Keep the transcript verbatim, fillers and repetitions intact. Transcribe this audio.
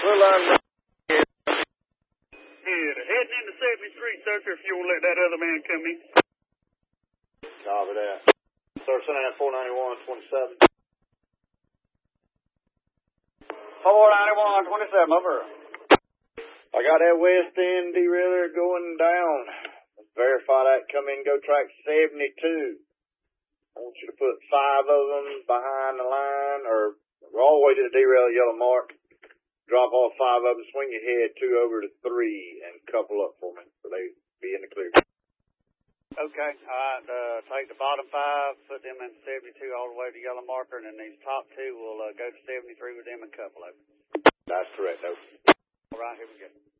We're line. Yeah, heading into seventy-three, searcher, if you'll let that other man come in. Copy that. Sir, sending at four ninety-one, twenty-seven. four ninety-one, twenty-seven, over. I got that west end derailleur going down. Let's verify that. Come in, go track seventy-two. I want you to put five of them behind the line, or all the way to the derail yellow mark. Drop off five of them, swing your head two over to three, and couple up for me, so they be in the clear. Okay, all right, uh, take the bottom five, put them in seventy-two all the way to yellow marker, and then these top two will uh, go to seventy-three with them and couple of them. That's correct, though. All right, here we go.